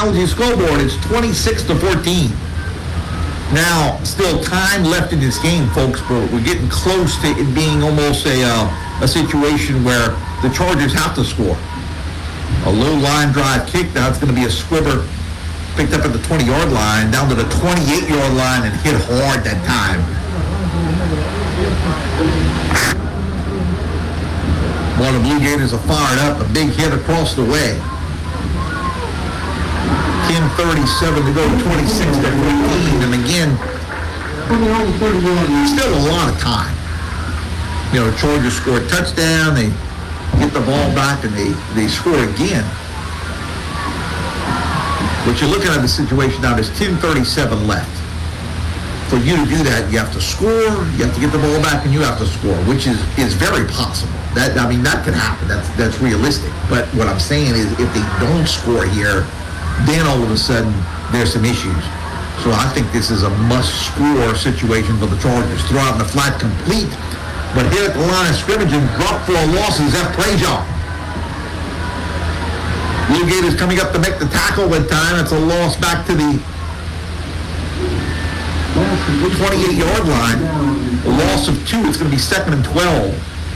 Technology scoreboard. It's 26-14. Now, still time left in this game, folks, but we're getting close to it being almost a situation where the Chargers have to score. A low line drive kick. Now it's going to be a squibber picked up at the 20-yard line, down to the 28-yard line, and hit hard that time. One of the Blue Gators are fired up. A big hit across the way. 10:37 to go, 26-14. And again, still a lot of time. You know, the Chargers score a touchdown. They get the ball back, and they score again. But you're looking at the situation now, there's 10:37 left. For you to do that, you have to score, you have to get the ball back, and you have to score, which is very possible. That can happen. That's realistic. But what I'm saying is, if they don't score here, then all of a sudden there's some issues. So I think this is a must-score situation for the Chargers. Throw out in the flat, complete. But here at the line of scrimmage and drop for a loss is F. Prejean. Blue Gators coming up to make the tackle that time. It's a loss back to the 28-yard line. A loss of 2. It's going to be 2nd and 12.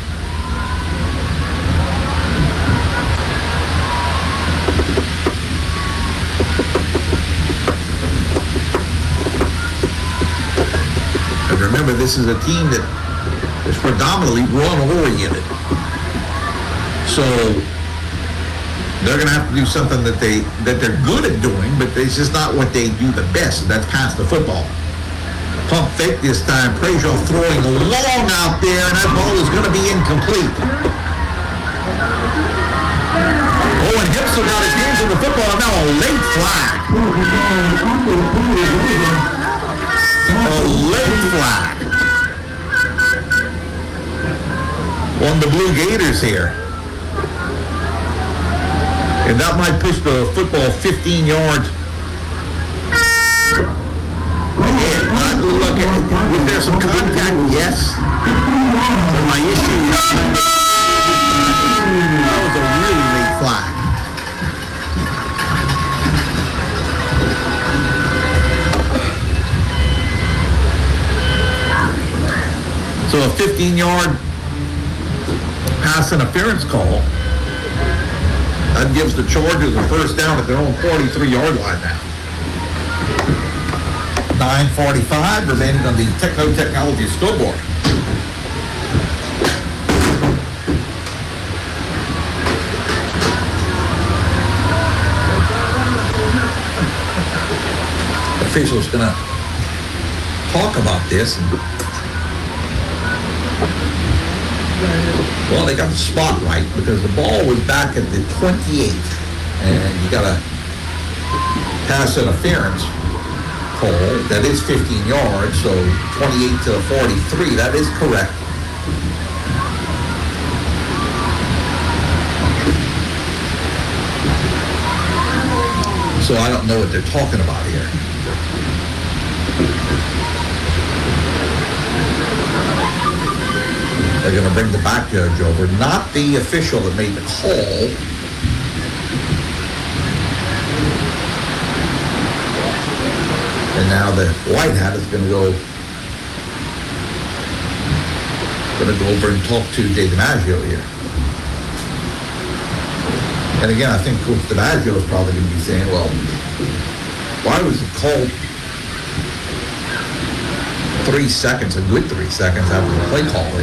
And remember, this is a team that is predominantly run-oriented. So they're going to have to do something that they're good at doing, but it's just not what they do the best, and that's pass the football. Pump fake this time. Prejean throwing long out there, and that ball is going to be incomplete. Owen Hipsel got his hands on the football, and now a late flag. A late flag on the Blue Gators here. And that might push the football 15 yards. And look at it. Is there some contact? Yes. But my issue is that was a really late flag. So a 15-yard pass interference call. That gives the Chargers a first down at their own 43-yard line now. 9:45 remaining on the Technology scoreboard. Officials going to talk about this. Well, they got the spot right because the ball was back at the 28, and you got a pass interference call that is 15 yards, so 28 to 43. That is correct. So I don't know what they're talking about here. They're going to bring the back judge over, not the official that made the call. And now the white hat is going to go over and talk to Jay DiMaggio here. And again, I think Coach DiMaggio is probably going to be saying, well, why was it called 3 seconds, a good 3 seconds after the play call?